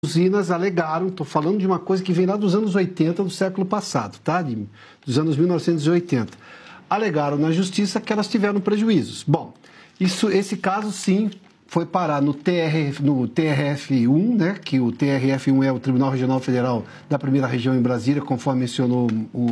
usinas alegaram, estou falando de uma coisa que vem lá dos anos 80 do século passado, tá? Dos anos 1980. Alegaram na justiça que elas tiveram prejuízos. Bom, esse caso sim foi parar no TRF1, né? Que o TRF1 é o Tribunal Regional Federal da Primeira Região em Brasília, conforme mencionou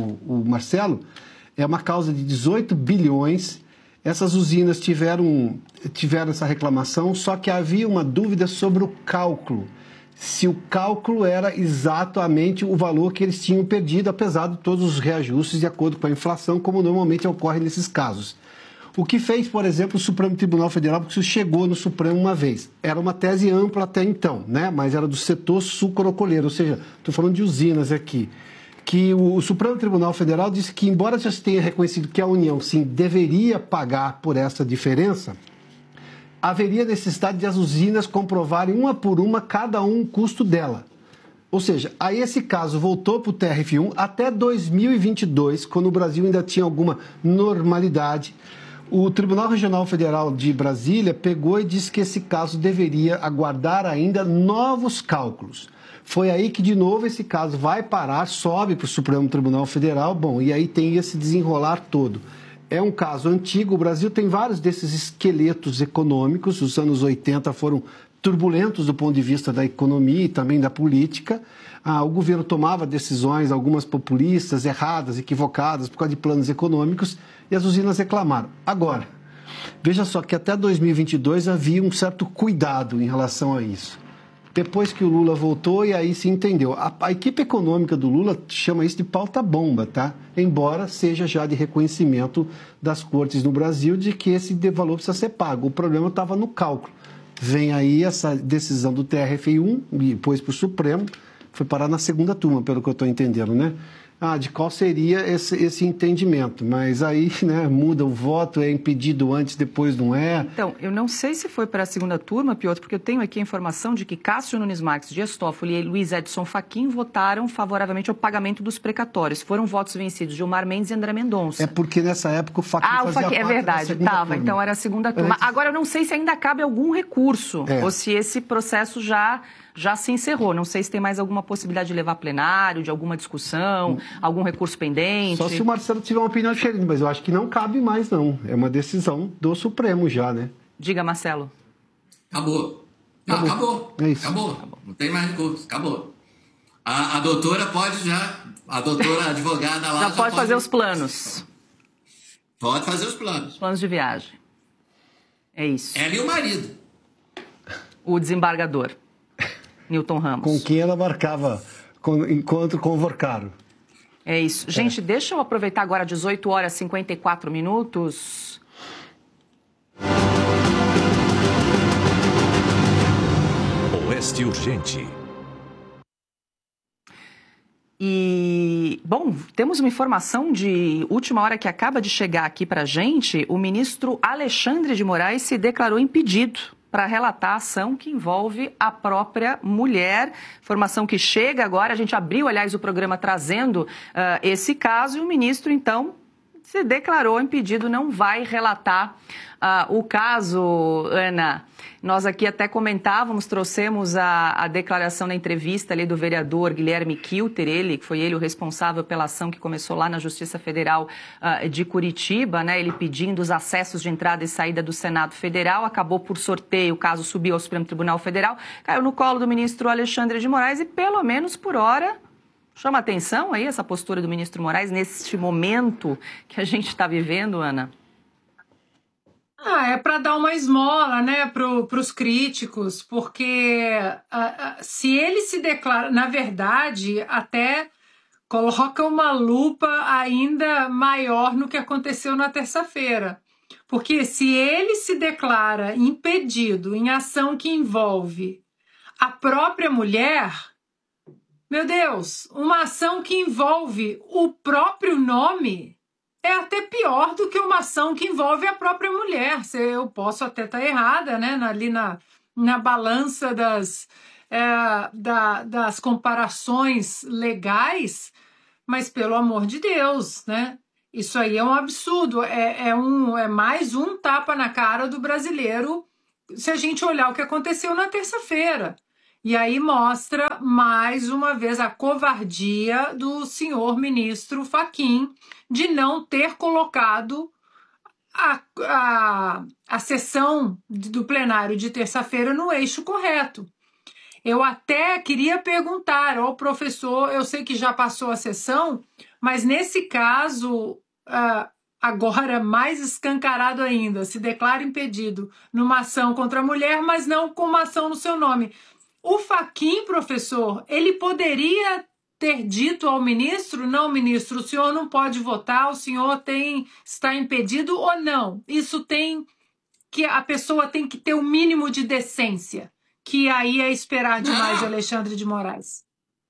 o Marcelo. É uma causa de 18 bilhões. Essas usinas tiveram essa reclamação, só que havia uma dúvida sobre o cálculo. Se o cálculo era exatamente o valor que eles tinham perdido, apesar de todos os reajustes de acordo com a inflação, como normalmente ocorre nesses casos. O que fez, por exemplo, o Supremo Tribunal Federal, porque isso chegou no Supremo uma vez. Era uma tese ampla até então, né? Mas era do setor sucroalcooleiro, ou seja, estou falando de usinas aqui. Que o Supremo Tribunal Federal disse que, embora já se tenha reconhecido que a União, sim, deveria pagar por essa diferença, haveria necessidade de as usinas comprovarem uma por uma cada um o custo dela. Ou seja, aí esse caso voltou para o TRF1 até 2022, quando o Brasil ainda tinha alguma normalidade. O Tribunal Regional Federal de Brasília pegou e disse que esse caso deveria aguardar ainda novos cálculos. Foi aí que, de novo, esse caso vai parar, sobe para o Supremo Tribunal Federal, bom, e aí tem esse desenrolar todo. É um caso antigo, o Brasil tem vários desses esqueletos econômicos, os anos 80 foram turbulentos do ponto de vista da economia e também da política. O governo tomava decisões, algumas populistas, erradas, equivocadas, por causa de planos econômicos, e as usinas reclamaram. Agora, veja só que até 2022 havia um certo cuidado em relação a isso. Depois que o Lula voltou, e aí se entendeu. A equipe econômica do Lula chama isso de pauta-bomba, tá? Embora seja já de reconhecimento das cortes no Brasil de que esse valor precisa ser pago. O problema estava no cálculo. Vem aí essa decisão do TRF1, e depois para o Supremo, foi parar na segunda turma, pelo que eu estou entendendo, né? De qual seria esse entendimento. Mas aí, né, muda o voto, é impedido antes, depois não é. Então, eu não sei se foi para a segunda turma, Piotr, porque eu tenho aqui a informação de que Cássio Nunes Marques, Dias Toffoli e Luiz Edson Fachin votaram favoravelmente ao pagamento dos precatórios. Foram votos vencidos Gilmar Mendes e André Mendonça. É porque nessa época o Fachin fazia parte é verdade, estava. Então era a segunda turma. Agora, eu não sei se ainda cabe algum recurso, ou se esse processo já se encerrou. Não sei se tem mais alguma possibilidade de levar plenário, de alguma discussão, algum recurso pendente. Só se o Marcelo tiver uma opinião diferente, mas eu acho que não cabe mais, não. É uma decisão do Supremo já, né? Diga, Marcelo. Acabou. Não, acabou. É isso. Acabou. Não tem mais recurso. Acabou. A doutora pode já... A doutora advogada lá... Já pode fazer os planos. Pode fazer os planos. Os planos de viagem. É isso. Ela e o marido. O desembargador. Newton Ramos. Com quem ela marcava encontro com o Vorcaro. É isso. Gente, deixa eu aproveitar agora 18 horas e 54 minutos. Oeste Urgente. E, bom, temos uma informação de última hora que acaba de chegar aqui pra gente. O ministro Alexandre de Moraes se declarou impedido para relatar a ação que envolve a própria mulher. Informação que chega agora, a gente abriu, aliás, o programa trazendo esse caso, e o ministro, então, se declarou impedido, não vai relatar o caso, Ana. Nós aqui até comentávamos, trouxemos a declaração na entrevista ali do vereador Guilherme Kilter, foi ele o responsável pela ação que começou lá na Justiça Federal de Curitiba, né? Ele pedindo os acessos de entrada e saída do Senado Federal, acabou por sorteio, o caso subiu ao Supremo Tribunal Federal, caiu no colo do ministro Alexandre de Moraes e, pelo menos por hora, chama atenção aí essa postura do ministro Moraes neste momento que a gente está vivendo, Ana? É para dar uma esmola, né, para os críticos, porque se ele se declara, na verdade, até coloca uma lupa ainda maior no que aconteceu na terça-feira. Porque se ele se declara impedido em ação que envolve a própria mulher, meu Deus, uma ação que envolve o próprio nome é até pior do que uma ação que envolve a própria mulher. Eu posso até estar errada, né? Ali na balança das comparações legais, mas pelo amor de Deus, né? Isso aí é um absurdo, é mais um tapa na cara do brasileiro se a gente olhar o que aconteceu na terça-feira. E aí mostra, mais uma vez, a covardia do senhor ministro Fachin de não ter colocado a sessão do plenário de terça-feira no eixo correto. Eu até queria perguntar ao professor, eu sei que já passou a sessão, mas nesse caso, agora mais escancarado ainda, se declara impedido numa ação contra a mulher, mas não com uma ação no seu nome. O Fachin, professor, ele poderia ter dito ao ministro, não, ministro, o senhor não pode votar, o senhor está impedido ou não? Isso a pessoa tem que ter o mínimo de decência, que aí é esperar demais de Alexandre de Moraes.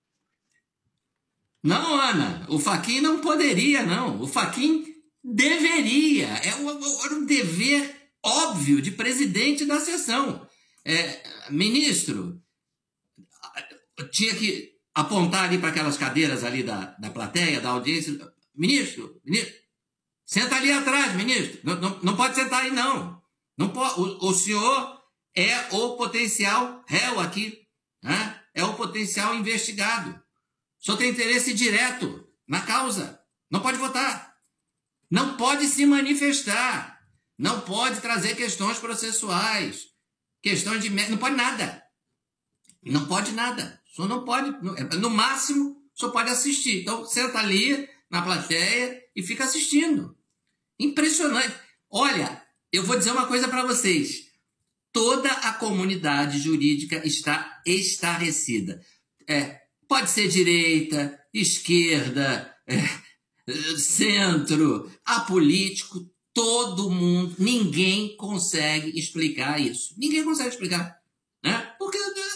Não, Ana, o Fachin não poderia, não. O Fachin deveria. Era um dever óbvio de presidente da sessão. Ministro, tinha que apontar ali para aquelas cadeiras ali da plateia, da audiência. Ministro, senta ali atrás, ministro. Não pode sentar aí, não. Não pode. O senhor é o potencial réu aqui, né? É o potencial investigado. O senhor tem interesse direto na causa. Não pode votar. Não pode se manifestar. Não pode trazer questões processuais. Questões de... Não pode nada. Não pode nada. O senhor não pode... No máximo, o senhor pode assistir. Então, senta ali na plateia e fica assistindo. Impressionante. Olha, eu vou dizer uma coisa para vocês. Toda a comunidade jurídica está estarrecida. Pode ser direita, esquerda, centro, apolítico, todo mundo, ninguém consegue explicar isso. Ninguém consegue explicar, né? Porque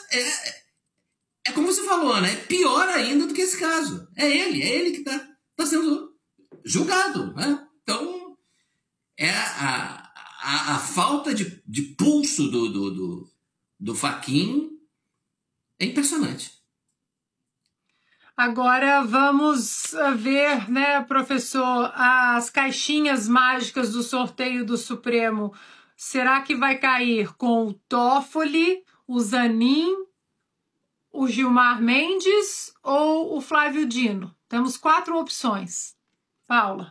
é como você falou, né? É pior ainda do que esse caso. É ele que está sendo julgado, né? Então, a falta de pulso do Fachin é impressionante. Agora vamos ver, né, professor, as caixinhas mágicas do sorteio do Supremo. Será que vai cair com o Toffoli, o Zanin, o Gilmar Mendes ou o Flávio Dino? Temos 4 opções. Paula.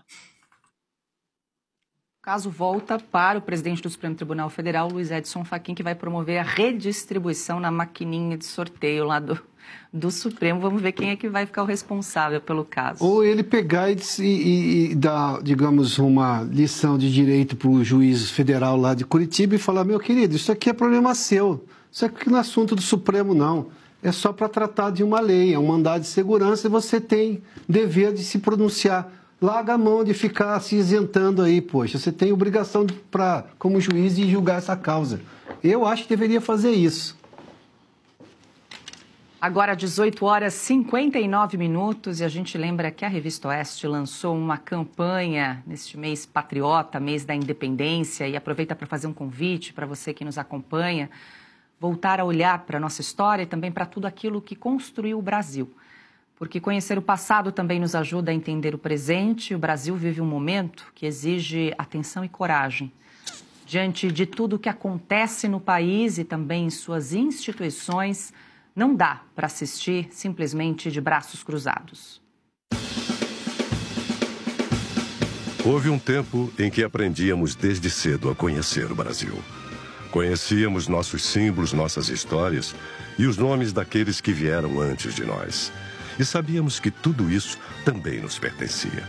O caso volta para o presidente do Supremo Tribunal Federal, Luiz Edson Fachin, que vai promover a redistribuição na maquininha de sorteio lá do Supremo. Vamos ver quem é que vai ficar o responsável pelo caso. Ou ele pegar e dar, digamos, uma lição de direito para o juiz federal lá de Curitiba e falar, meu querido, isso aqui é problema seu. Isso aqui não é assunto do Supremo, não. É só para tratar de uma lei, é um mandado de segurança e você tem dever de se pronunciar. Larga a mão de ficar se isentando aí, poxa. Você tem obrigação como juiz de julgar essa causa. Eu acho que deveria fazer isso. Agora, 18h59, e a gente lembra que a Revista Oeste lançou uma campanha neste mês patriota, mês da independência, e aproveita para fazer um convite para você que nos acompanha, voltar a olhar para a nossa história e também para tudo aquilo que construiu o Brasil. Porque conhecer o passado também nos ajuda a entender o presente. O Brasil vive um momento que exige atenção e coragem. Diante de tudo o que acontece no país e também em suas instituições, não dá para assistir simplesmente de braços cruzados. Houve um tempo em que aprendíamos desde cedo a conhecer o Brasil. Conhecíamos nossos símbolos, nossas histórias e os nomes daqueles que vieram antes de nós. E sabíamos que tudo isso também nos pertencia.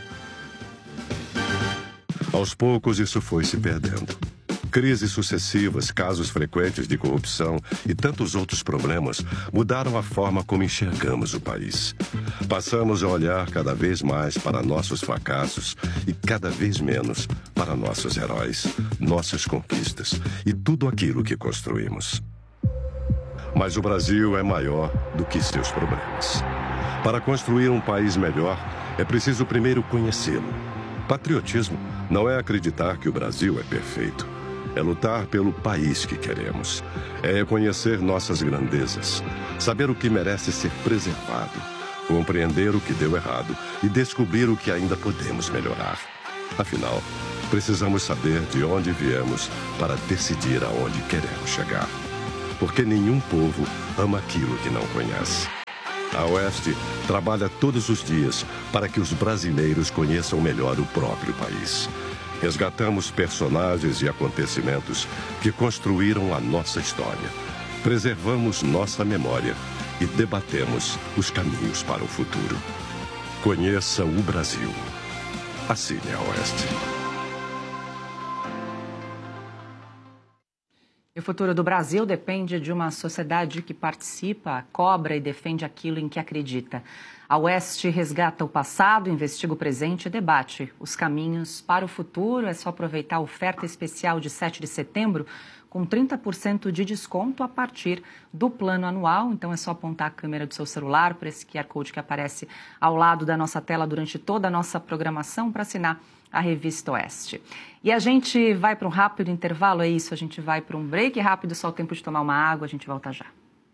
Aos poucos, isso foi se perdendo. Crises sucessivas, casos frequentes de corrupção e tantos outros problemas mudaram a forma como enxergamos o país. Passamos a olhar cada vez mais para nossos fracassos e cada vez menos para nossos heróis, nossas conquistas e tudo aquilo que construímos. Mas o Brasil é maior do que seus problemas. Para construir um país melhor, é preciso primeiro conhecê-lo. Patriotismo não é acreditar que o Brasil é perfeito. É lutar pelo país que queremos. É reconhecer nossas grandezas. Saber o que merece ser preservado. Compreender o que deu errado e descobrir o que ainda podemos melhorar. Afinal, precisamos saber de onde viemos para decidir aonde queremos chegar. porque nenhum povo ama aquilo que não conhece. A Oeste trabalha todos os dias para que os brasileiros conheçam melhor o próprio país. Resgatamos personagens e acontecimentos que construíram a nossa história. Preservamos nossa memória e debatemos os caminhos para o futuro. Conheça o Brasil. Assine a Oeste. O futuro do Brasil depende de uma sociedade que participa, cobra e defende aquilo em que acredita. A Oeste resgata o passado, investiga o presente e debate os caminhos para o futuro. É só aproveitar a oferta especial de 7 de setembro com 30% de desconto a partir do plano anual. Então é só apontar a câmera do seu celular para esse QR Code que aparece ao lado da nossa tela durante toda a nossa programação para assinar a Revista Oeste. E a gente vai para um rápido intervalo, é isso, a gente vai para um break rápido, só o tempo de tomar uma água, a gente volta já.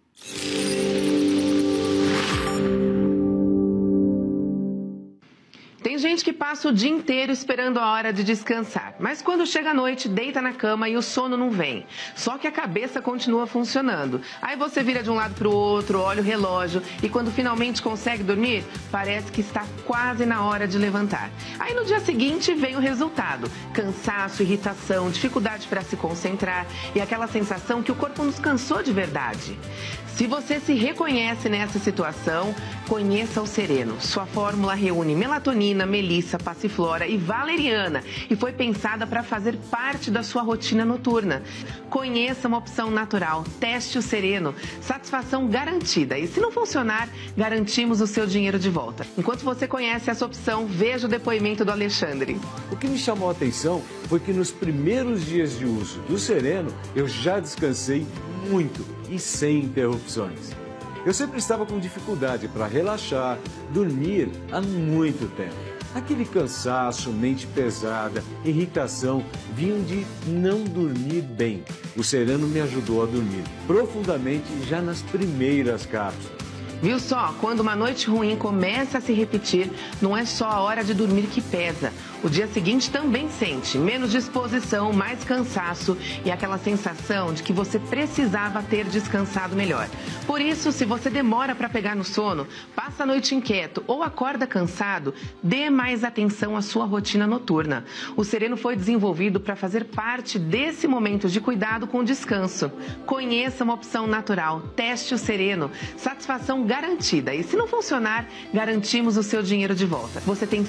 Tem gente que passa o dia inteiro esperando a hora de descansar, mas quando chega a noite, deita na cama e o sono não vem. Só que a cabeça continua funcionando. Aí você vira de um lado para o outro, olha o relógio e quando finalmente consegue dormir, parece que está quase na hora de levantar. Aí no dia seguinte vem o resultado: cansaço, irritação, dificuldade para se concentrar e aquela sensação que o corpo nos cansou de verdade. Se você se reconhece nessa situação, conheça o Sereno. Sua fórmula reúne melatonina, melissa, passiflora e valeriana e foi pensada para fazer parte da sua rotina noturna. Conheça uma opção natural. Teste o Sereno. Satisfação garantida. E se não funcionar, garantimos o seu dinheiro de volta. Enquanto você conhece essa opção, veja o depoimento do Alexandre. O que me chamou a atenção foi que nos primeiros dias de uso do Sereno, eu já descansei muito e sem interrupções. Eu sempre estava com dificuldade para relaxar, dormir há muito tempo. Aquele cansaço, mente pesada, irritação vinham de não dormir bem. O Sereno me ajudou a dormir profundamente já nas primeiras cápsulas. Viu só? Quando uma noite ruim começa a se repetir, não é só a hora de dormir que pesa. O dia seguinte também sente menos disposição, mais cansaço e aquela sensação de que você precisava ter descansado melhor. Por isso, se você demora para pegar no sono, passa a noite inquieto ou acorda cansado, dê mais atenção à sua rotina noturna. O Sereno foi desenvolvido para fazer parte desse momento de cuidado com o descanso. Conheça uma opção natural. Teste o Sereno. Satisfação garantida. E se não funcionar, garantimos o seu dinheiro de volta. Você tem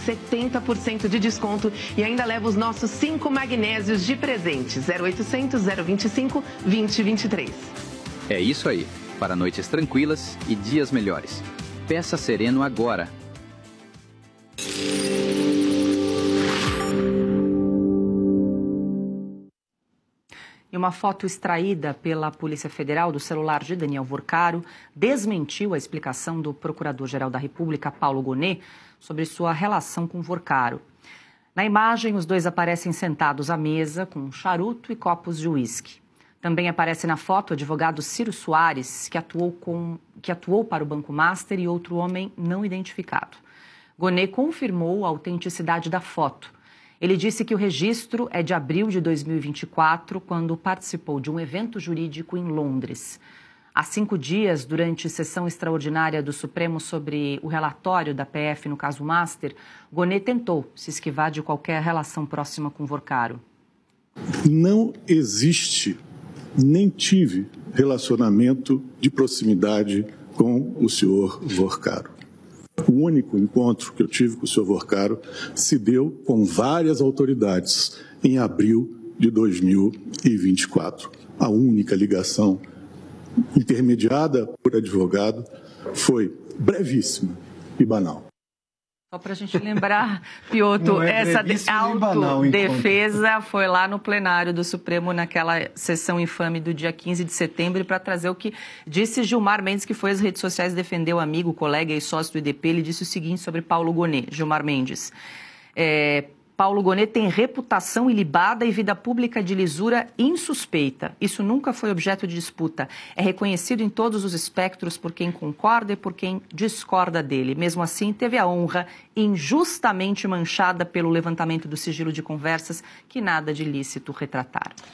70% de desconto e ainda leva os nossos 5 magnésios de presente. 0800 025 2023. É isso aí. Para noites tranquilas e dias melhores. Peça Sereno agora. E uma foto extraída pela Polícia Federal do celular de Daniel Vorcaro desmentiu a explicação do Procurador-Geral da República, Paulo Gonet, sobre sua relação com Vorcaro. Na imagem, os dois aparecem sentados à mesa com um charuto e copos de uísque. Também aparece na foto o advogado Ciro Soares, que atuou para o Banco Master, e outro homem não identificado. Gonet confirmou a autenticidade da foto. Ele disse que o registro é de abril de 2024, quando participou de um evento jurídico em Londres. Há 5 dias, durante sessão extraordinária do Supremo sobre o relatório da PF no caso Master, Gonet tentou se esquivar de qualquer relação próxima com Vorcaro. Não existe, nem tive relacionamento de proximidade com o senhor Vorcaro. O único encontro que eu tive com o senhor Vorcaro se deu com várias autoridades em abril de 2024. A única ligação intermediada por advogado foi brevíssima e banal. Só para a gente lembrar, Piotr, essa autodefesa foi lá no plenário do Supremo naquela sessão infame do dia 15 de setembro para trazer o que disse Gilmar Mendes, que foi às redes sociais defender o amigo, colega e sócio do IDP. Ele disse o seguinte sobre Paulo Gonet, Gilmar Mendes. Paulo Gonet tem reputação ilibada e vida pública de lisura insuspeita. Isso nunca foi objeto de disputa. É reconhecido em todos os espectros por quem concorda e por quem discorda dele. Mesmo assim, teve a honra injustamente manchada pelo levantamento do sigilo de conversas que nada de ilícito retrataram.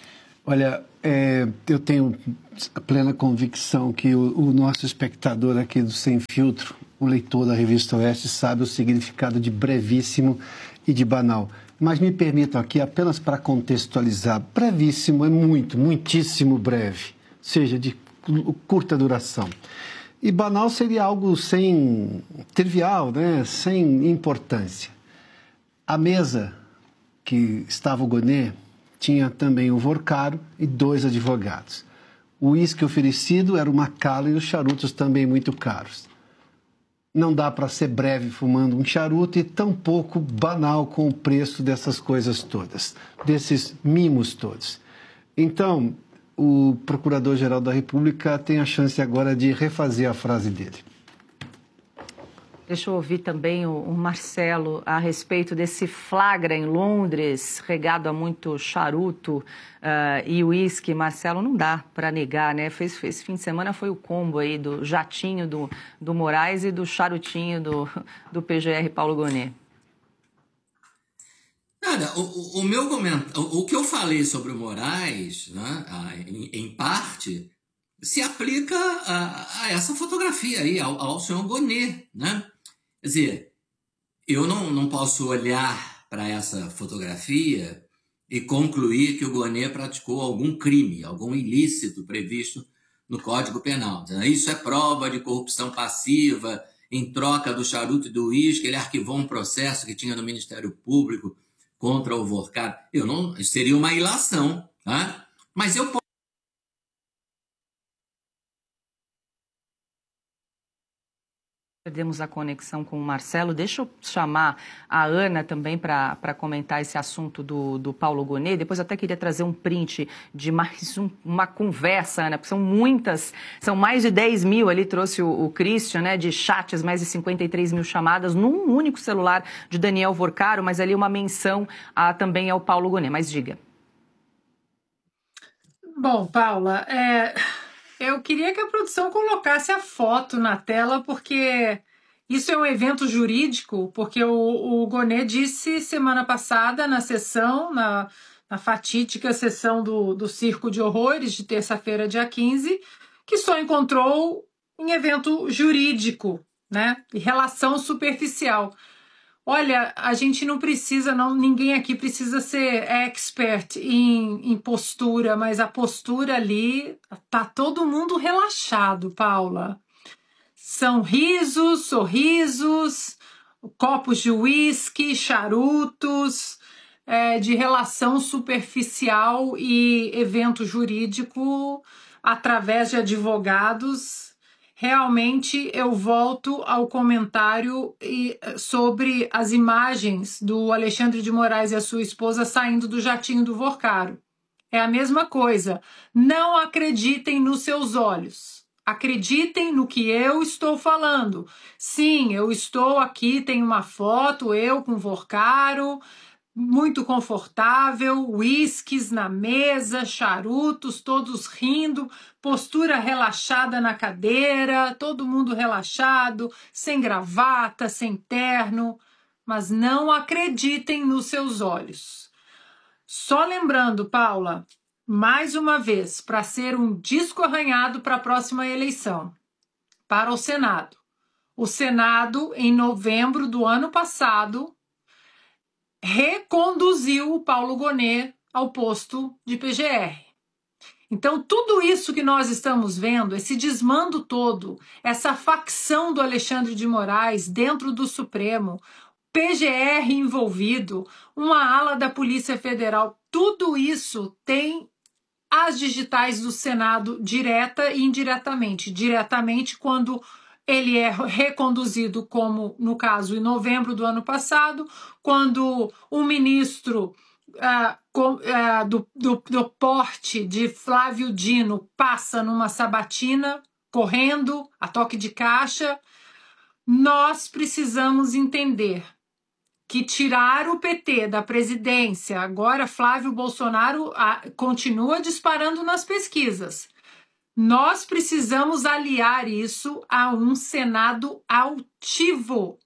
Olha, eu tenho a plena convicção que o nosso espectador aqui do Sem Filtro, o leitor da Revista Oeste, sabe o significado de brevíssimo e de banal. Mas me permitam aqui, apenas para contextualizar, brevíssimo é muitíssimo breve, ou seja, de curta duração. E banal seria algo trivial, né? Sem importância. A mesa que estava o Gonê tinha também o Vorcaro e 2 advogados. O uísque oferecido era o Macallan e os charutos também muito caros. Não dá para ser breve fumando um charuto e tampouco banal com o preço dessas coisas todas, desses mimos todos. Então, o Procurador-Geral da República tem a chance agora de refazer a frase dele. Deixa eu ouvir também o Marcelo a respeito desse flagra em Londres, regado a muito charuto e uísque. Marcelo, não dá para negar, né? Esse fim de semana foi o combo aí do jatinho do Moraes e do charutinho do PGR Paulo Gonê. Nada, o que eu falei sobre o Moraes, né, em parte, se aplica a essa fotografia aí, ao senhor Gonê, né? Quer dizer, eu não posso olhar para essa fotografia e concluir que o Gonê praticou algum crime, algum ilícito previsto no Código Penal. Isso é prova de corrupção passiva, em troca do charuto e do uísque, ele arquivou um processo que tinha no Ministério Público contra o Vorcaro. Seria uma ilação, tá? Mas eu posso... Perdemos a conexão com o Marcelo. Deixa eu chamar a Ana também para comentar esse assunto do Paulo Gonê. Depois eu até queria trazer um print de mais uma conversa, Ana, porque são mais de 10 mil, ali trouxe o Christian, né, de chats, mais de 53 mil chamadas num único celular de Daniel Vorcaro, mas ali uma menção também ao Paulo Gonê. Mas diga. Bom, Paula, eu queria que a produção colocasse a foto na tela, porque isso é um evento jurídico, porque o Gonê disse semana passada na sessão, na fatídica sessão do Circo de Horrores, de terça-feira, dia 15, que só encontrou em evento jurídico, né? E relação superficial. Olha, a gente não precisa, ninguém aqui precisa ser expert em postura, mas a postura ali, tá todo mundo relaxado, Paula. São risos, sorrisos, copos de uísque, charutos, de relação superficial e evento jurídico através de advogados. Realmente eu volto ao comentário sobre as imagens do Alexandre de Moraes e a sua esposa saindo do jatinho do Vorcaro. É a mesma coisa. Não acreditem nos seus olhos. Acreditem no que eu estou falando. Sim, eu estou aqui, tem uma foto, eu com Vorcaro, muito confortável, uísques na mesa, charutos, todos rindo, postura relaxada na cadeira, todo mundo relaxado, sem gravata, sem terno, mas não acreditem nos seus olhos. Só lembrando, Paula, mais uma vez, para ser um disco arranhado para a próxima eleição, para o Senado. O Senado, em novembro do ano passado, reconduziu o Paulo Gonê ao posto de PGR. Então, tudo isso que nós estamos vendo, esse desmando todo, essa facção do Alexandre de Moraes dentro do Supremo, PGR envolvido, uma ala da Polícia Federal, tudo isso tem as digitais do Senado direta e indiretamente. Diretamente, quando ele é reconduzido, como no caso em novembro do ano passado, quando o ministro do porte de Flávio Dino passa numa sabatina, correndo, a toque de caixa. Nós precisamos entender que tirar o PT da presidência, agora Flávio Bolsonaro continua disparando nas pesquisas. Nós precisamos aliar isso a um Senado altivo,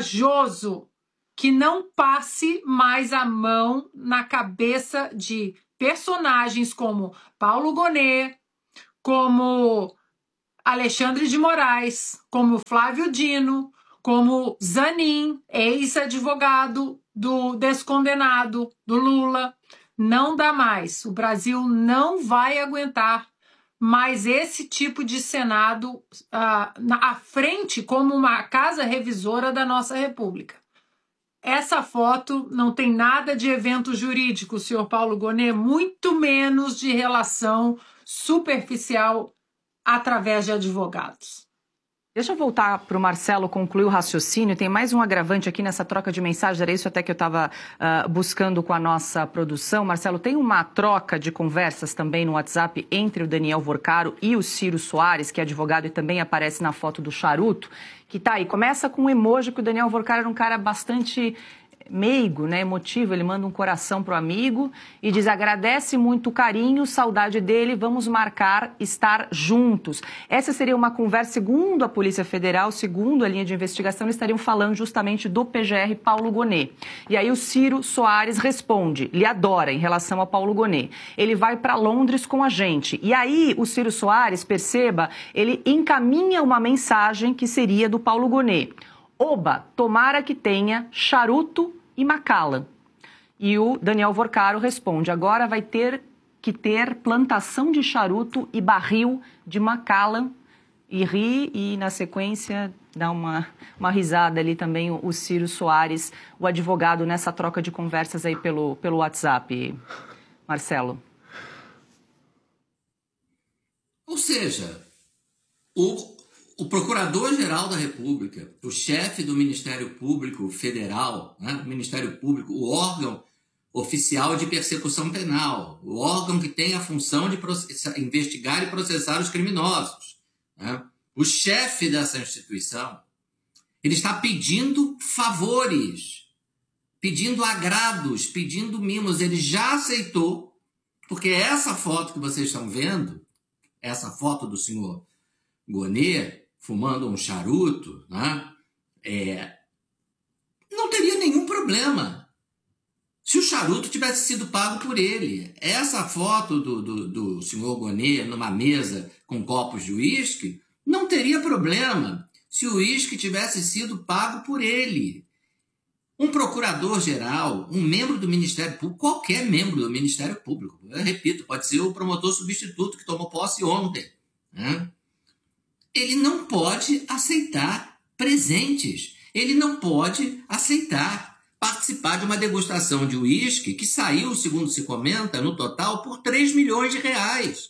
corajoso, que não passe mais a mão na cabeça de personagens como Paulo Gonet, como Alexandre de Moraes, como Flávio Dino, como Zanin, ex-advogado do descondenado do Lula. Não dá mais. O Brasil não vai aguentar mais esse tipo de Senado à frente como uma casa revisora da nossa República. Essa foto não tem nada de evento jurídico, senhor Paulo Gonet, muito menos de relação superficial através de advogados. Deixa eu voltar para o Marcelo concluir o raciocínio. Tem mais um agravante aqui nessa troca de mensagens. Era isso até que eu estava buscando com a nossa produção. Marcelo, tem uma troca de conversas também no WhatsApp entre o Daniel Vorcaro e o Ciro Soares, que é advogado e também aparece na foto do charuto, que tá aí. Começa com um emoji que o Daniel Vorcaro era um cara bastante meigo, né, emotivo. Ele manda um coração pro amigo e diz: agradece muito o carinho, saudade dele, vamos marcar estar juntos. Essa seria uma conversa, segundo a Polícia Federal, segundo a linha de investigação, eles estariam falando justamente do PGR Paulo Gonet. E aí o Ciro Soares responde, lhe adora em relação a Paulo Gonet. Ele vai para Londres com a gente. E aí o Ciro Soares, perceba, ele encaminha uma mensagem que seria do Paulo Gonet. Oba, tomara que tenha charuto e Macallan. E o Daniel Vorcaro responde, agora vai ter que ter plantação de charuto e barril de Macallan. E ri, e na sequência dá uma risada ali também o Ciro Soares, o advogado, nessa troca de conversas aí pelo WhatsApp. Marcelo. Ou seja, o Procurador-Geral da República, o chefe do Ministério Público Federal, né? O Ministério Público, o órgão oficial de persecução penal, o órgão que tem a função de investigar e processar os criminosos, né? O chefe dessa instituição, ele está pedindo favores, pedindo agrados, pedindo mimos. Ele já aceitou, porque essa foto que vocês estão vendo, essa foto do senhor Gonet fumando um charuto, né? Não teria nenhum problema se o charuto tivesse sido pago por ele. Essa foto do senhor Gonet numa mesa com copos de uísque não teria problema se o uísque tivesse sido pago por ele. Um procurador-geral, um membro do Ministério Público, qualquer membro do Ministério Público, eu repito, pode ser o promotor substituto que tomou posse ontem, né? Ele não pode aceitar presentes. Ele não pode aceitar participar de uma degustação de uísque que saiu, segundo se comenta, no total, por 3 milhões de reais.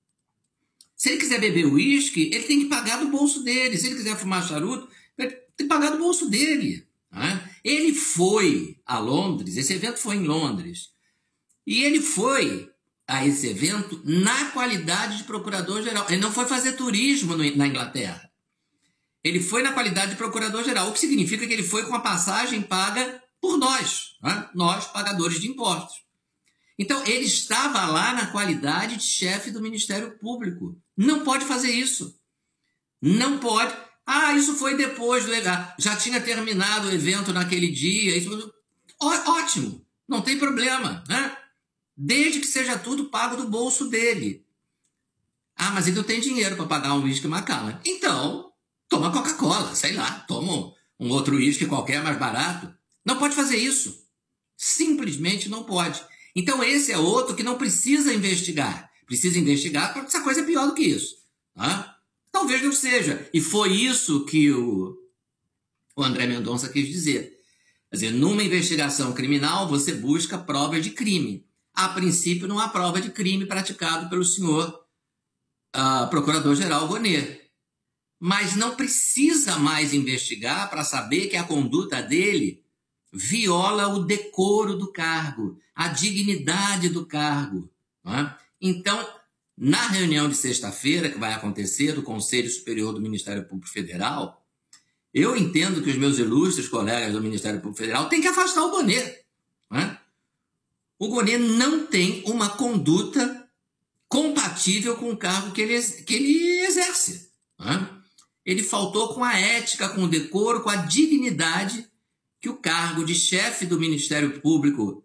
Se ele quiser beber uísque, ele tem que pagar do bolso dele. Se ele quiser fumar charuto, ele tem que pagar do bolso dele, né? Ele foi a Londres, esse evento foi em Londres, e ele foi a esse evento na qualidade de procurador-geral. Ele não foi fazer turismo na Inglaterra. Ele foi na qualidade de procurador-geral, o que significa que ele foi com a passagem paga por nós, né? Nós, pagadores de impostos. Então, ele estava lá na qualidade de chefe do Ministério Público. Não pode fazer isso. Não pode. Isso foi depois do evento. Já tinha terminado o evento naquele dia. Isso... Ótimo, não tem problema, né? Desde que seja tudo pago do bolso dele. Mas ele não tem dinheiro para pagar um uísque Macallan. Então, toma Coca-Cola, sei lá, toma um outro uísque qualquer mais barato. Não pode fazer isso. Simplesmente não pode. Então, esse é outro que não precisa investigar. Precisa investigar porque essa coisa é pior do que isso. Tá? Talvez não seja. E foi isso que o André Mendonça quis dizer. Quer dizer, numa investigação criminal, você busca prova de crime. A princípio, não há prova de crime praticado pelo senhor Procurador-Geral Gonet. Mas não precisa mais investigar para saber que a conduta dele viola o decoro do cargo, a dignidade do cargo. Né? Então, na reunião de sexta-feira, que vai acontecer, do Conselho Superior do Ministério Público Federal, eu entendo que os meus ilustres colegas do Ministério Público Federal têm que afastar o Gonet. Né? O Gonet não tem uma conduta compatível com o cargo que ele exerce. Né? Ele faltou com a ética, com o decoro, com a dignidade que o cargo de chefe do Ministério Público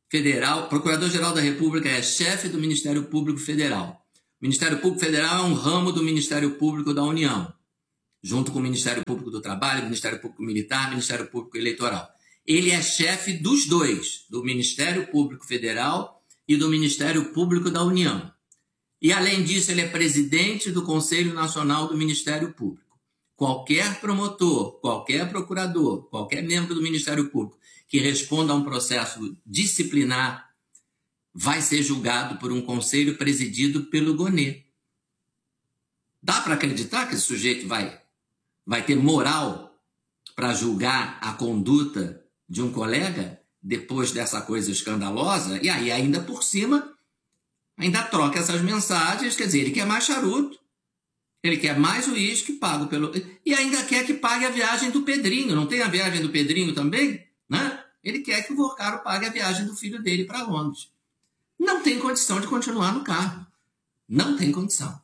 Federal, Procurador-Geral da República é chefe do Ministério Público Federal. O Ministério Público Federal é um ramo do Ministério Público da União, junto com o Ministério Público do Trabalho, Ministério Público Militar, Ministério Público Eleitoral. Ele é chefe dos dois, do Ministério Público Federal e do Ministério Público da União. E, além disso, ele é presidente do Conselho Nacional do Ministério Público. Qualquer promotor, qualquer procurador, qualquer membro do Ministério Público que responda a um processo disciplinar vai ser julgado por um conselho presidido pelo Gonê. Dá para acreditar que esse sujeito vai ter moral para julgar a conduta de um colega depois dessa coisa escandalosa? E aí, ainda por cima, ainda troca essas mensagens, quer dizer, ele quer mais charuto, ele quer mais uísque pago pelo... E ainda quer que pague a viagem do Pedrinho. Não tem a viagem do Pedrinho também? Né? Ele quer que o Vorcaro pague a viagem do filho dele para Londres. Não tem condição de continuar no cargo. Não tem condição.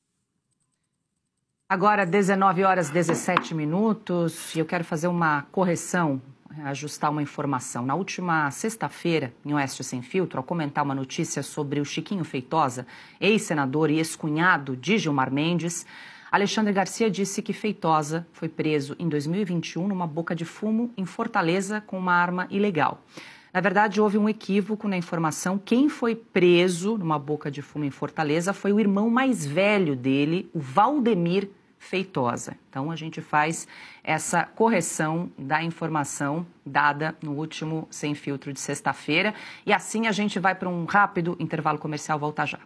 Agora, 19h17, e eu quero fazer uma correção, ajustar uma informação. Na última sexta-feira, em Oeste Sem Filtro, ao comentar uma notícia sobre o Chiquinho Feitosa, ex-senador e ex-cunhado de Gilmar Mendes, Alexandre Garcia disse que Feitosa foi preso em 2021 numa boca de fumo em Fortaleza com uma arma ilegal. Na verdade, houve um equívoco na informação. Quem foi preso numa boca de fumo em Fortaleza foi o irmão mais velho dele, o Valdemir Feitosa. Então, a gente faz essa correção da informação dada no último Sem Filtro de sexta-feira. E assim a gente vai para um rápido intervalo comercial. Volta já.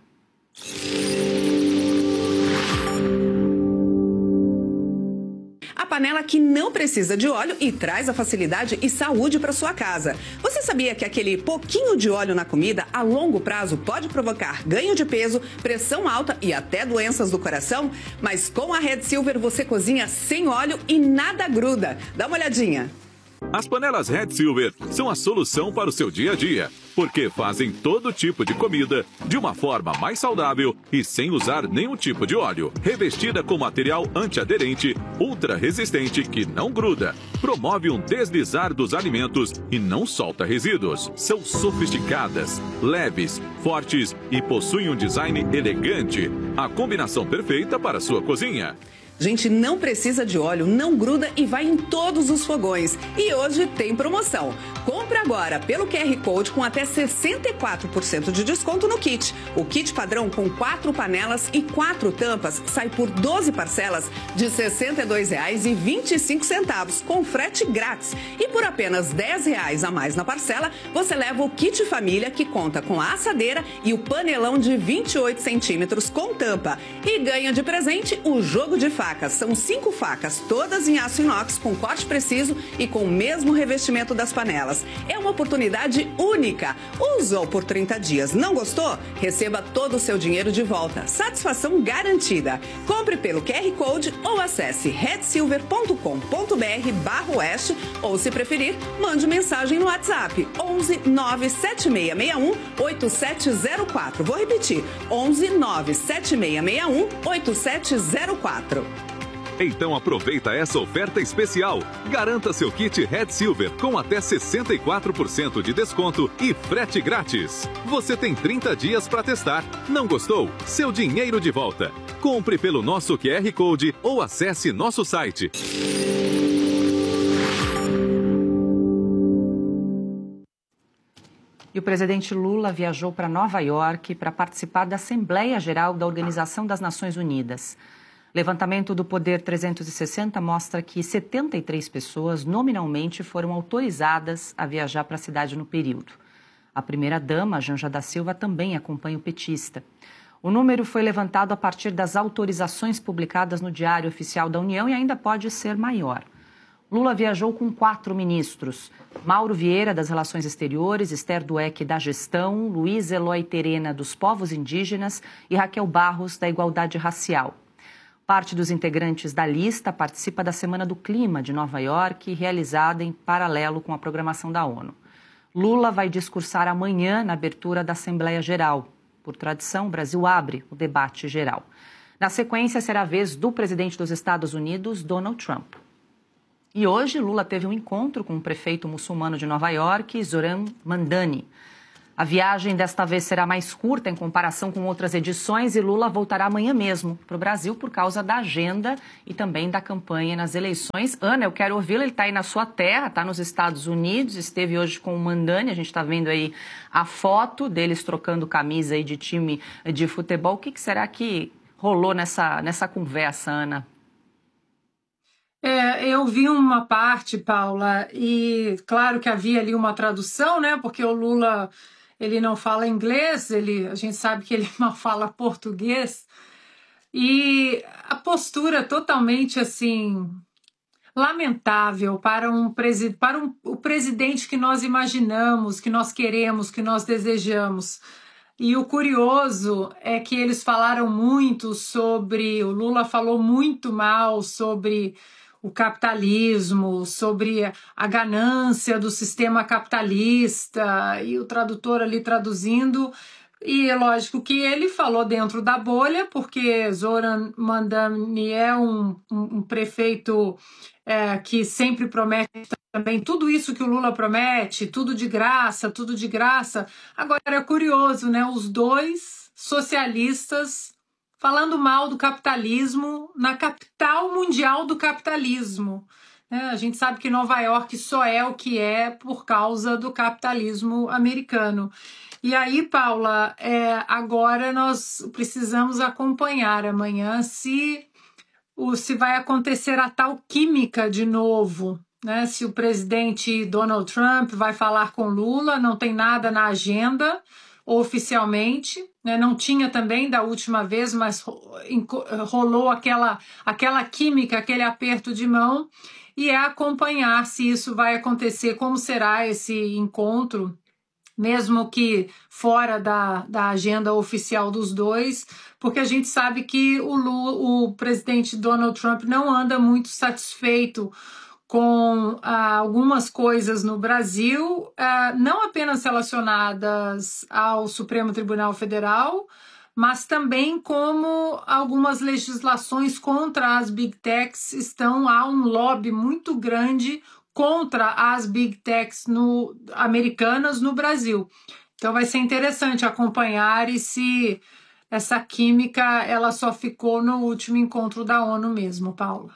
A panela que não precisa de óleo e traz a facilidade e saúde para sua casa. Você sabia que aquele pouquinho de óleo na comida a longo prazo pode provocar ganho de peso, pressão alta e até doenças do coração? Mas com a Red Silver você cozinha sem óleo e nada gruda. Dá uma olhadinha. As panelas Red Silver são a solução para o seu dia a dia, porque fazem todo tipo de comida de uma forma mais saudável e sem usar nenhum tipo de óleo. Revestida com material antiaderente, ultra resistente que não gruda, promove um deslizar dos alimentos e não solta resíduos. São sofisticadas, leves, fortes e possuem um design elegante. A combinação perfeita para a sua cozinha. Gente, não precisa de óleo, não gruda e vai em todos os fogões. E hoje tem promoção. Compre agora pelo QR Code com até 64% de desconto no kit. O kit padrão com 4 panelas e 4 tampas sai por 12 parcelas de R$ 62,25 com frete grátis. E por apenas R$ 10 a mais na parcela, você leva o kit família que conta com a assadeira e o panelão de 28 centímetros com tampa. E ganha de presente o jogo de facas. São 5 facas, todas em aço inox, com corte preciso e com o mesmo revestimento das panelas. É uma oportunidade única. Usou por 30 dias, não gostou? Receba todo o seu dinheiro de volta. Satisfação garantida. Compre pelo QR Code ou acesse redsilver.com.br/oeste ou, se preferir, mande mensagem no WhatsApp 11 97661 8704. Vou repetir, 11 97661 8704. Então aproveita essa oferta especial. Garanta seu kit Red Silver com até 64% de desconto e frete grátis. Você tem 30 dias para testar. Não gostou? Seu dinheiro de volta. Compre pelo nosso QR Code ou acesse nosso site. E o presidente Lula viajou para Nova York para participar da Assembleia Geral da Organização das Nações Unidas. Levantamento do Poder 360 mostra que 73 pessoas nominalmente foram autorizadas a viajar para a cidade no período. A primeira-dama, Janja da Silva, também acompanha o petista. O número foi levantado a partir das autorizações publicadas no Diário Oficial da União e ainda pode ser maior. Lula viajou com 4 ministros: Mauro Vieira, das Relações Exteriores, Esther Dweck, da Gestão, Luiz Eloy Terena, dos Povos Indígenas e Raquel Barros, da Igualdade Racial. Parte dos integrantes da lista participa da Semana do Clima de Nova York, realizada em paralelo com a programação da ONU. Lula vai discursar amanhã na abertura da Assembleia Geral. Por tradição, o Brasil abre o debate geral. Na sequência, será a vez do presidente dos Estados Unidos, Donald Trump. E hoje, Lula teve um encontro com o prefeito muçulmano de Nova York, Zoran Mandani. A viagem desta vez será mais curta em comparação com outras edições e Lula voltará amanhã mesmo para o Brasil por causa da agenda e também da campanha nas eleições. Ana, eu quero ouvi-la, ele está aí na sua terra, está nos Estados Unidos, esteve hoje com o Mandani, a gente está vendo aí a foto deles trocando camisa aí de time de futebol. O que será que rolou nessa conversa, Ana? Eu vi uma parte, Paula, e claro que havia ali uma tradução, né? Porque o Lula, ele não fala inglês, a gente sabe que ele mal fala português, e a postura totalmente, assim, lamentável para o presidente que nós imaginamos, que nós queremos, que nós desejamos. E o curioso é que eles falaram muito o Lula falou muito mal sobre o capitalismo, sobre a ganância do sistema capitalista, e o tradutor ali traduzindo, e é lógico que ele falou dentro da bolha, porque Zoran Mandani é um prefeito que sempre promete também tudo isso que o Lula promete, tudo de graça. Agora é curioso, né? Os dois socialistas falando mal do capitalismo na capital mundial do capitalismo. A gente sabe que Nova York só é o que é por causa do capitalismo americano. E aí, Paula, agora nós precisamos acompanhar amanhã se vai acontecer a tal química de novo, né? Se o presidente Donald Trump vai falar com Lula, não tem nada na agenda oficialmente, né? Não tinha também da última vez, mas rolou aquela química, aquele aperto de mão, e acompanhar se isso vai acontecer, como será esse encontro, mesmo que fora da agenda oficial dos dois, porque a gente sabe que o presidente Donald Trump não anda muito satisfeito com algumas coisas no Brasil, não apenas relacionadas ao Supremo Tribunal Federal, mas também como algumas legislações contra as Big Techs há um lobby muito grande contra as Big Techs americanas no Brasil. Então vai ser interessante acompanhar e se essa química ela só ficou no último encontro da ONU mesmo, Paula.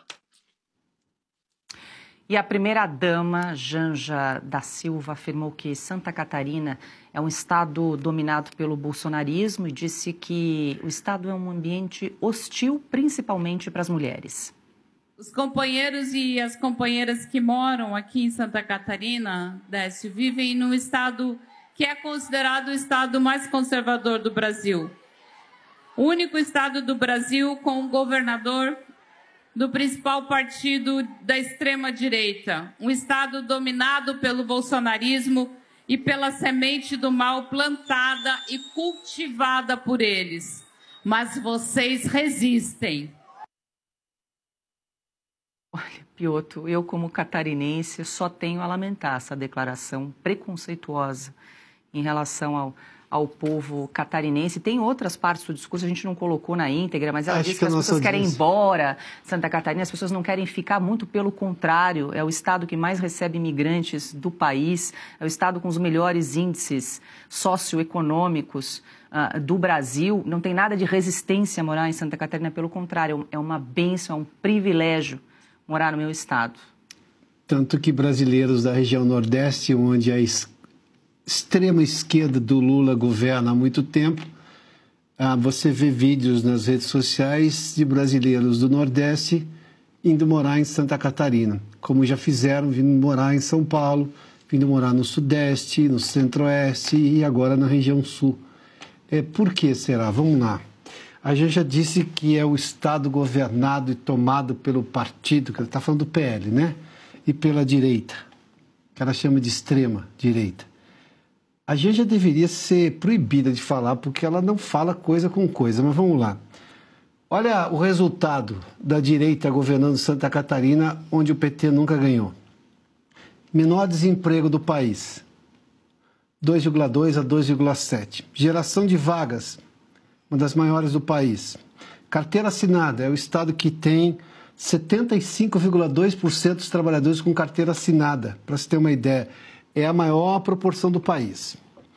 E a primeira-dama, Janja da Silva, afirmou que Santa Catarina é um estado dominado pelo bolsonarismo e disse que o estado é um ambiente hostil, principalmente para as mulheres. Os companheiros e as companheiras que moram aqui em Santa Catarina, Décio, vivem num estado que é considerado o estado mais conservador do Brasil. O único estado do Brasil com um governador do principal partido da extrema-direita, um estado dominado pelo bolsonarismo e pela semente do mal plantada e cultivada por eles. Mas vocês resistem. Olha, Piotr, eu como catarinense só tenho a lamentar essa declaração preconceituosa em relação ao povo catarinense. Tem outras partes do discurso, a gente não colocou na íntegra, mas ela disse que as pessoas querem ir embora Santa Catarina, as pessoas não querem ficar, muito pelo contrário, é o estado que mais recebe imigrantes do país, é o estado com os melhores índices socioeconômicos do Brasil, não tem nada de resistência a morar em Santa Catarina, pelo contrário, é uma bênção, é um privilégio morar no meu estado. Tanto que brasileiros da região Nordeste, onde a extrema esquerda do Lula governa há muito tempo, você vê vídeos nas redes sociais de brasileiros do Nordeste indo morar em Santa Catarina, como já fizeram, vindo morar em São Paulo, vindo morar no Sudeste, no Centro-Oeste e agora na região Sul. Por que será? Vamos lá. A gente já disse que é o Estado governado e tomado pelo partido, que ele está falando do PL, né? E pela direita, que ela chama de extrema direita. A gente já deveria ser proibida de falar, porque ela não fala coisa com coisa, mas vamos lá. Olha o resultado da direita governando Santa Catarina, onde o PT nunca ganhou. Menor desemprego do país, 2,2 a 2,7. Geração de vagas, uma das maiores do país. Carteira assinada, é o estado que tem 75,2% dos trabalhadores com carteira assinada, para se ter uma ideia. É a maior proporção do país.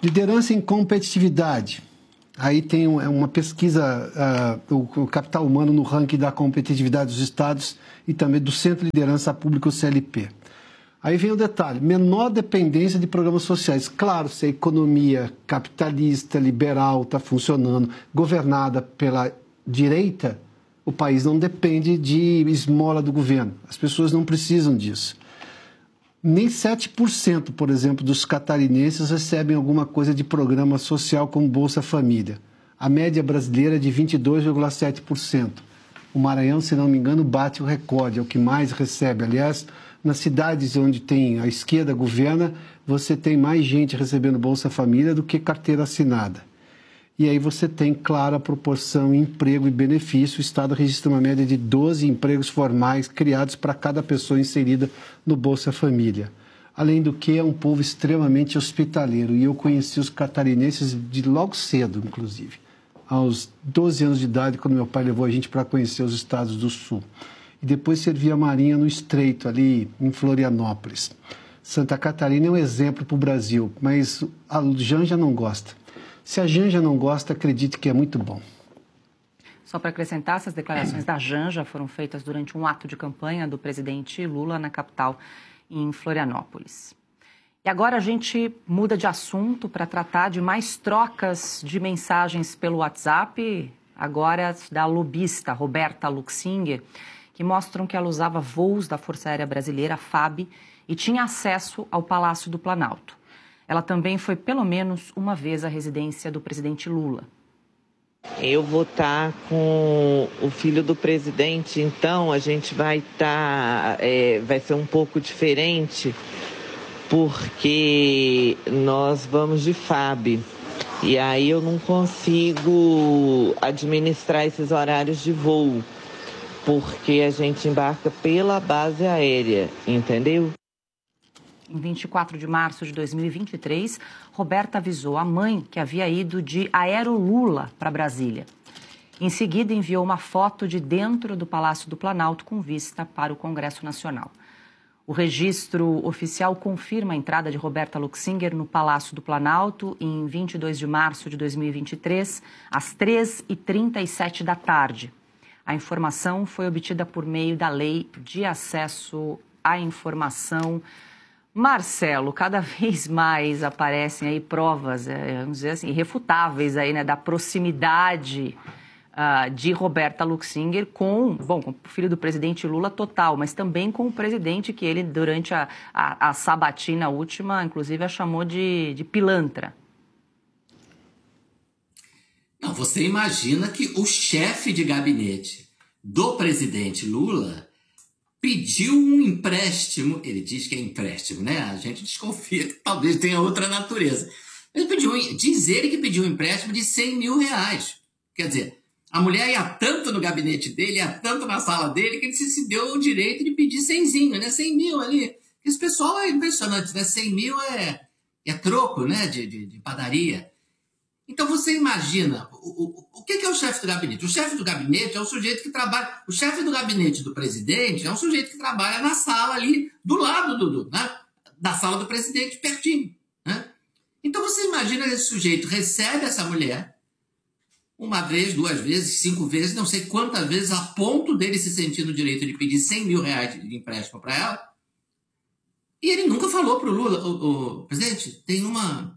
Liderança em competitividade. Aí tem uma pesquisa, o capital humano no ranking da competitividade dos estados e também do Centro de Liderança Pública, o CLP. Aí vem o detalhe, menor dependência de programas sociais. Claro, se a economia capitalista, liberal está funcionando, governada pela direita, o país não depende de esmola do governo. As pessoas não precisam disso. Nem 7%, por exemplo, dos catarinenses recebem alguma coisa de programa social como Bolsa Família. A média brasileira é de 22,7%. O Maranhão, se não me engano, bate o recorde, é o que mais recebe. Aliás, nas cidades onde tem a esquerda governa, você tem mais gente recebendo Bolsa Família do que carteira assinada. E aí você tem clara proporção emprego e benefício. O Estado registra uma média de 12 empregos formais criados para cada pessoa inserida no Bolsa Família. Além do que, é um povo extremamente hospitaleiro. E eu conheci os catarinenses de logo cedo, inclusive. Aos 12 anos de idade, quando meu pai levou a gente para conhecer os estados do Sul. E depois servia a Marinha no Estreito, ali em Florianópolis. Santa Catarina é um exemplo para o Brasil, mas a Janja não gosta. Se a Janja não gosta, acredite que é muito bom. Só para acrescentar, essas declarações da Janja foram feitas durante um ato de campanha do presidente Lula na capital, em Florianópolis. E agora a gente muda de assunto para tratar de mais trocas de mensagens pelo WhatsApp, agora da lobista Roberta Luxinger, que mostram que ela usava voos da Força Aérea Brasileira, FAB, e tinha acesso ao Palácio do Planalto. Ela também foi pelo menos uma vez à residência do presidente Lula. Eu vou estar com o filho do presidente, então a gente vai vai ser um pouco diferente, porque nós vamos de FAB. E aí eu não consigo administrar esses horários de voo, porque a gente embarca pela base aérea, entendeu? Em 24 de março de 2023, Roberta avisou a mãe que havia ido de Aerolula para Brasília. Em seguida, enviou uma foto de dentro do Palácio do Planalto com vista para o Congresso Nacional. O registro oficial confirma a entrada de Roberta Luxinger no Palácio do Planalto em 22 de março de 2023, às 3h37 da tarde. A informação foi obtida por meio da Lei de Acesso à Informação. Marcelo, cada vez mais aparecem aí provas, vamos dizer assim, irrefutáveis aí, né, da proximidade de Roberta Luxinger com o filho do presidente Lula total, mas também com o presidente que ele, durante a sabatina última, inclusive, a chamou de pilantra. Não, você imagina que o chefe de gabinete do presidente Lula pediu um empréstimo, ele diz que é empréstimo, né? A gente desconfia que talvez tenha outra natureza. Diz ele que pediu um empréstimo de R$100 mil. Quer dizer, a mulher ia tanto no gabinete dele, ia tanto na sala dele, que ele se deu o direito de pedir 100zinho, né? 100 mil ali. Esse pessoal é impressionante, né? 100 mil é troco, né? De padaria. Então você imagina, o que é o chefe do gabinete? O chefe do gabinete é o sujeito que trabalha, o chefe do gabinete do presidente é um sujeito que trabalha na sala ali, do lado da sala do presidente, pertinho. Né? Então você imagina que esse sujeito recebe essa mulher uma vez, 2 vezes, 5 vezes, não sei quantas vezes, a ponto dele se sentir no direito de pedir R$100 mil de empréstimo para ela, e ele nunca falou para o Lula, o presidente, tem uma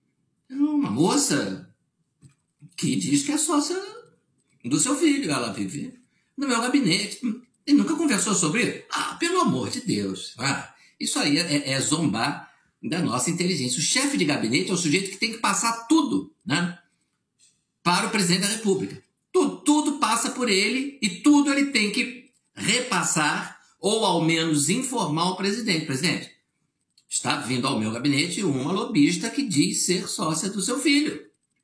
moça que diz que é sócia do seu filho, ela vive no meu gabinete. Ele nunca conversou sobre isso? Pelo amor de Deus. Isso aí é zombar da nossa inteligência. O chefe de gabinete é o sujeito que tem que passar tudo, né, para o presidente da República. Tudo passa por ele e tudo ele tem que repassar ou ao menos informar o presidente. Presidente, está vindo ao meu gabinete uma lobista que diz ser sócia do seu filho.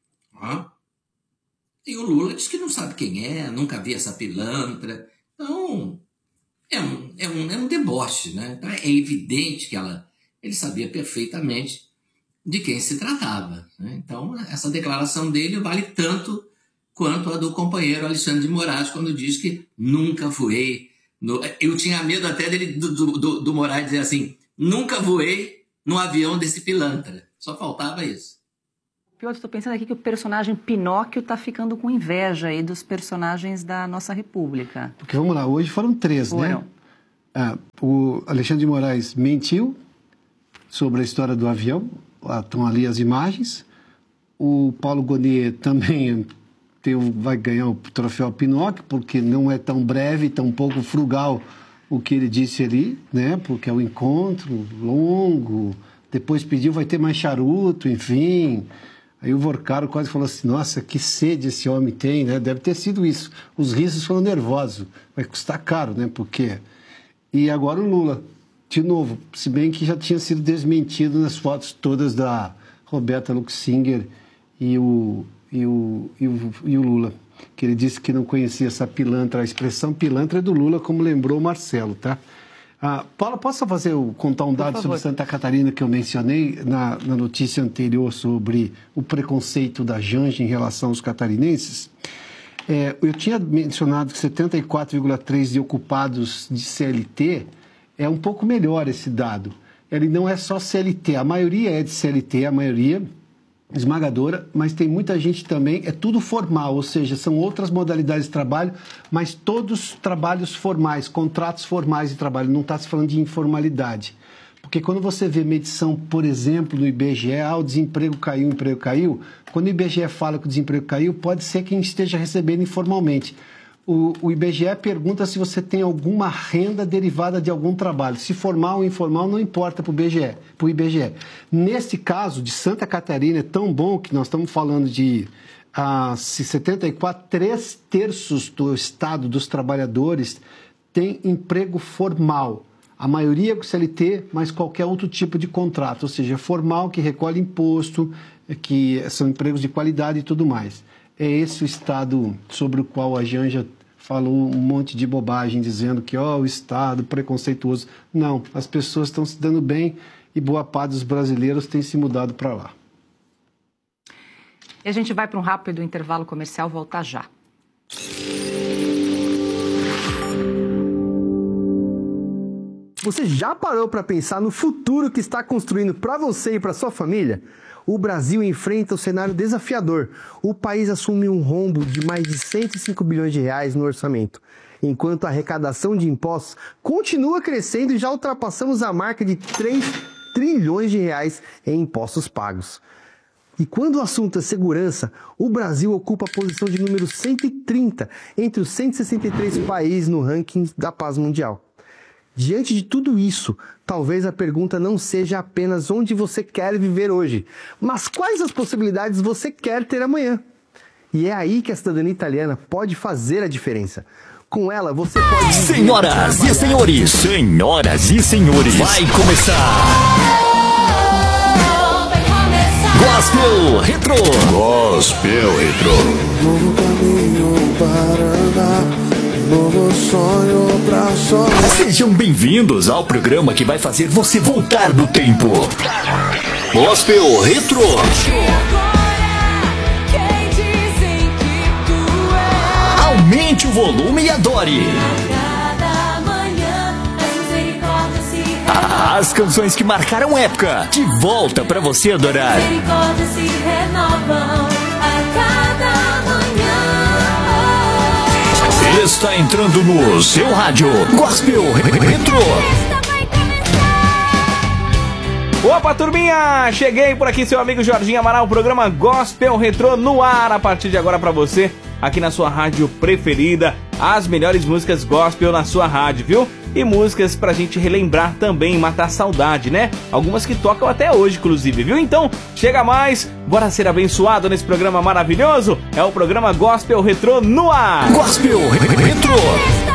E o Lula diz que não sabe quem é, nunca viu essa pilantra. Então, é um deboche, né? Então, é evidente que ele sabia perfeitamente de quem se tratava. Né? Então, essa declaração dele vale tanto quanto a do companheiro Alexandre de Moraes, quando diz que nunca voei. Eu tinha medo até do Moraes dizer assim, nunca voei num avião desse pilantra. Só faltava isso. Pior, estou pensando aqui que o personagem Pinóquio está ficando com inveja aí dos personagens da nossa República. Porque, vamos lá, hoje foram 3, né? O Alexandre de Moraes mentiu sobre a história do avião, estão ali as imagens. O Paulo Gonet também vai ganhar o troféu Pinóquio, porque não é tão breve, tão pouco frugal o que ele disse ali, né? Porque é um encontro longo, depois pediu, vai ter mais charuto, enfim. Aí o Vorcaro quase falou assim, nossa, que sede esse homem tem, né? Deve ter sido isso. Os risos foram nervosos, vai custar caro, né? Porque... E agora o Lula, de novo, se bem que já tinha sido desmentido nas fotos todas da Roberta Luxinger e o Lula, que ele disse que não conhecia essa pilantra, a expressão pilantra é do Lula, como lembrou o Marcelo, tá? Paulo, posso contar um dado sobre Santa Catarina que eu mencionei na notícia anterior sobre o preconceito da Janja em relação aos catarinenses? Eu tinha mencionado que 74,3% de ocupados de CLT é um pouco melhor esse dado. Ele não é só CLT, a maioria é de CLT, a maioria esmagadora, mas tem muita gente também, é tudo formal, ou seja, são outras modalidades de trabalho, mas todos trabalhos formais, contratos formais de trabalho, não está se falando de informalidade. Porque quando você vê medição, por exemplo, no IBGE, o desemprego caiu, o emprego caiu, quando o IBGE fala que o desemprego caiu, pode ser quem esteja recebendo informalmente. O IBGE pergunta se você tem alguma renda derivada de algum trabalho. Se formal ou informal, não importa para o IBGE. Nesse caso, de Santa Catarina, é tão bom que nós estamos falando de 74, 3/3 do estado dos trabalhadores tem emprego formal. A maioria é com CLT, mas qualquer outro tipo de contrato, ou seja, formal, que recolhe imposto, que são empregos de qualidade e tudo mais. É esse o estado sobre o qual a Janja falou um monte de bobagem, dizendo que o estado preconceituoso. Não, as pessoas estão se dando bem e boa parte dos brasileiros tem se mudado para lá. E a gente vai para um rápido intervalo comercial, voltar já. Você já parou para pensar no futuro que está construindo para você e para sua família? O Brasil enfrenta um cenário desafiador. O país assume um rombo de mais de 105 bilhões de reais no orçamento, enquanto a arrecadação de impostos continua crescendo e já ultrapassamos a marca de 3 trilhões de reais em impostos pagos. E quando o assunto é segurança, o Brasil ocupa a posição de número 130 entre os 163 países no ranking da paz mundial. Diante de tudo isso, talvez a pergunta não seja apenas onde você quer viver hoje, mas quais as possibilidades você quer ter amanhã. E é aí que a cidadania italiana pode fazer a diferença. Com ela, você pode... Senhoras e senhores, vai começar! Gospel Retro! Gospel Retro! Novo caminho para andar. Novo sonho pra sonhar. Sejam bem-vindos ao programa que vai fazer você voltar no tempo. Gospel Retro. Aumente o volume e adore. As canções que marcaram época, de volta pra você adorar. Misericórdias se renovam a cada manhã. Está entrando no seu rádio Gospel Retro. Opa, turminha! Cheguei por aqui, seu amigo Jorginho Amaral, o programa Gospel Retro no ar a partir de agora pra você, aqui na sua rádio preferida. As melhores músicas gospel na sua rádio, viu? E músicas pra gente relembrar também, matar saudade, né? Algumas que tocam até hoje, inclusive, viu? Então, chega mais, bora ser abençoado nesse programa maravilhoso. É o programa Gospel Retro no ar. Gospel Retro.